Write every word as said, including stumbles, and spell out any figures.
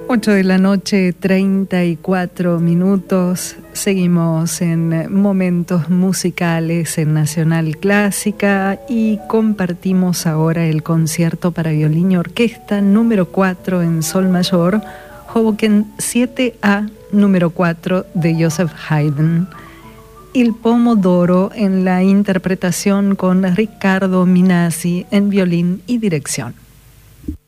ocho de la noche, treinta y cuatro minutos. Seguimos en momentos musicales en Nacional Clásica y compartimos ahora el concierto para violín y orquesta número cuatro en sol mayor, Hoboken siete A número cuatro de Joseph Haydn. Il Pomodoro en la interpretación con Riccardo Minasi en violín y dirección.